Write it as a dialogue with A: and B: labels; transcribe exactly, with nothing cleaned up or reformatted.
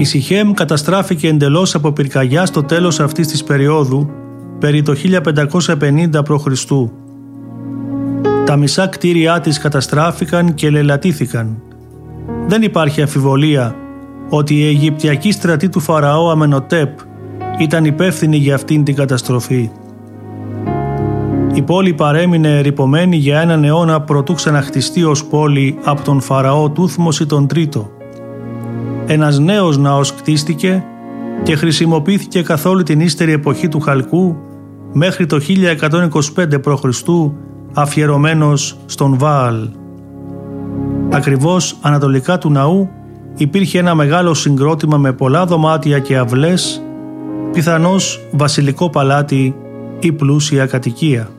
A: Η Σιχέμ καταστράφηκε εντελώς από πυρκαγιά στο τέλος αυτής της περίοδου, περί το χίλια πεντακόσια πενήντα προ Χριστού. Τα μισά κτίρια της καταστράφηκαν και λελατήθηκαν. Δεν υπάρχει αμφιβολία ότι η Αιγυπτιακή στρατή του Φαραώ Αμενοτέπ ήταν υπεύθυνη για αυτήν την καταστροφή. Η πόλη παρέμεινε ερειπωμένη για έναν αιώνα προτού ξαναχτιστεί ως πόλη από τον Φαραώ Τούθμωση τον Τρίτο. Ένας νέος ναός κτίστηκε και χρησιμοποιήθηκε καθ' όλη την ύστερη εποχή του Χαλκού μέχρι το χίλια εκατόν είκοσι πέντε προ Χριστού, αφιερωμένος στον Βάαλ. Ακριβώς ανατολικά του ναού υπήρχε ένα μεγάλο συγκρότημα με πολλά δωμάτια και αυλές, πιθανώς βασιλικό παλάτι ή πλούσια κατοικία.